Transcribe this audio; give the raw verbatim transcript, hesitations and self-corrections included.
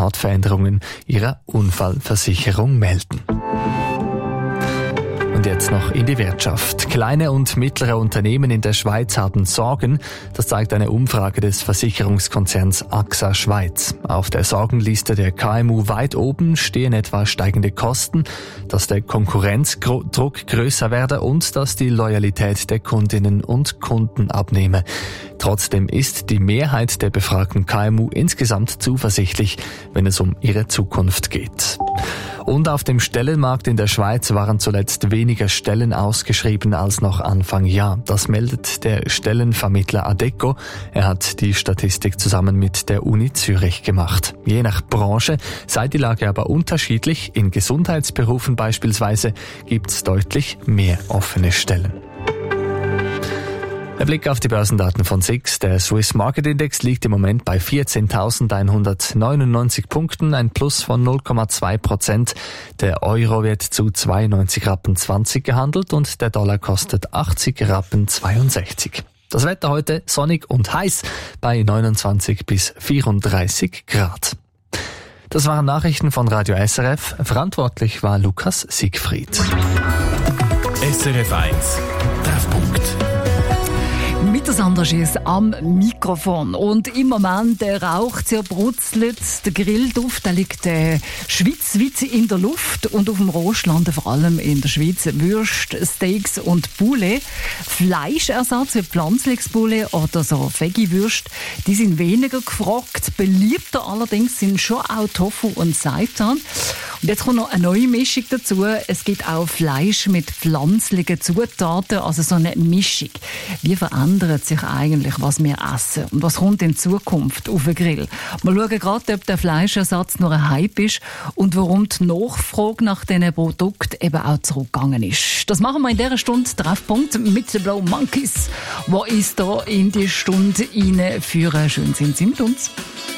Wertveränderungen ihrer Unfallversicherung melden. Und jetzt noch in die Wirtschaft. Kleine und mittlere Unternehmen in der Schweiz haben Sorgen. Das zeigt eine Umfrage des Versicherungskonzerns A X A Schweiz. Auf der Sorgenliste der K M U weit oben stehen etwa steigende Kosten, dass der Konkurrenzdruck größer werde und dass die Loyalität der Kundinnen und Kunden abnehme. Trotzdem ist die Mehrheit der befragten K M U insgesamt zuversichtlich, wenn es um ihre Zukunft geht. Und auf dem Stellenmarkt in der Schweiz waren zuletzt weniger Stellen ausgeschrieben als noch Anfang Jahr. Das meldet der Stellenvermittler Adecco. Er hat die Statistik zusammen mit der Uni Zürich gemacht. Je nach Branche sei die Lage aber unterschiedlich. In Gesundheitsberufen beispielsweise gibt es deutlich mehr offene Stellen. Der Blick auf die Börsendaten von S I X. Der Swiss Market Index liegt im Moment bei vierzehntausendeinhundertneunundneunzig Punkten, ein Plus von null Komma zwei Prozent. Der Euro wird zu zweiundneunzig Rappen zwanzig gehandelt und der Dollar kostet achtzig Rappen zweiundsechzig. Das Wetter heute sonnig und heiß bei neunundzwanzig bis vierunddreißig Grad. Das waren Nachrichten von Radio S R F. Verantwortlich war Lukas Siegfried. S R F eins Treffpunkt. Mit der Sandra Schiess am Mikrofon. Und im Moment äh, raucht es, brutzelt, der Grillduft, der liegt äh, schweizweit in der Luft und auf dem Rost landen vor allem in der Schweiz Würste, Steaks und Poulet. Fleischersatz wie pflanzliches Poulet oder so Veggie-Würste, die sind weniger gefragt. Beliebter allerdings sind schon auch Tofu und Seitan. Und jetzt kommt noch eine neue Mischung dazu. Es gibt auch Fleisch mit pflanzlichen Zutaten, also so eine Mischung. Wie verändert sich eigentlich, was wir essen und was kommt in Zukunft auf den Grill? Wir schauen gerade, ob der Fleischersatz nur ein Hype ist und warum die Nachfrage nach diesen Produkten eben auch zurückgegangen ist. Das machen wir in dieser Stunde Treffpunkt mit den Blow Monkeys, die uns hier in die Stunde reinführen. Schön sind Sie mit uns.